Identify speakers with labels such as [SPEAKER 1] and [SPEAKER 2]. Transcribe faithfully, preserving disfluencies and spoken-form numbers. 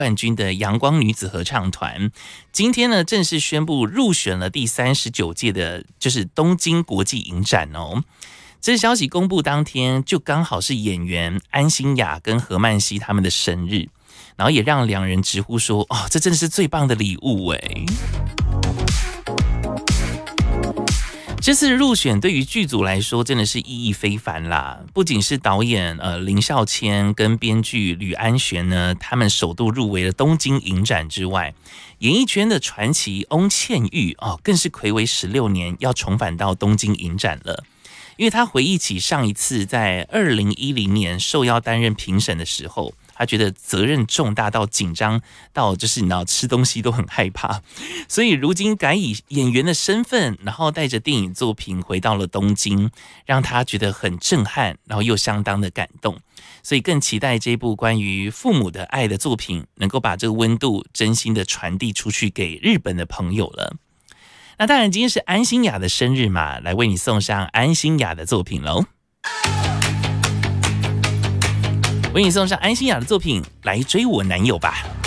[SPEAKER 1] 冠军的阳光女子合唱团，今天呢正式宣布入选了第三十九届的，就是东京国际影展哦。这消息公布当天，就刚好是演员安心亚跟何曼西他们的生日，然后也让两人直呼说：“哦，这真的是最棒的礼物哎！”这次入选对于剧组来说真的是意义非凡啦！不仅是导演呃林孝谦跟编剧吕安璇呢，他们首度入围了东京影展之外，演艺圈的传奇翁倩玉哦，更是睽违十六年要重返到东京影展了。因为他回忆起上一次在二零一零年受邀担任评审的时候，他觉得责任重大到紧张到就是你知道吃东西都很害怕，所以如今改以演员的身份，然后带着电影作品回到了东京，让他觉得很震撼，然后又相当的感动，所以更期待这部关于父母的爱的作品能够把这个温度真心的传递出去给日本的朋友了。那当然今天是安心亚的生日嘛，来为你送上安心亚的作品咯。为你送上安心亚的作品，来追我男友吧。